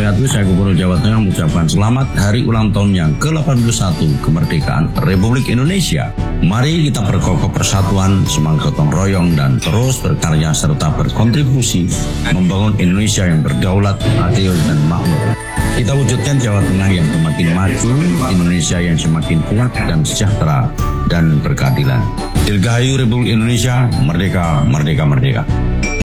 wabarakatuh. Saya Gubernur Jawa Tengah mengucapkan selamat hari ulang tahun yang ke-81 kemerdekaan Republik Indonesia. Mari kita perkokoh persatuan, semangat gotong royong, dan terus berkarya serta berkontribusi membangun Indonesia yang berdaulat, adil, dan makmur. Kita wujudkan Jawa Tengah yang semakin maju, Indonesia yang semakin kuat dan sejahtera dan berkeadilan. Dirgahayu Republik Indonesia, merdeka, merdeka, merdeka.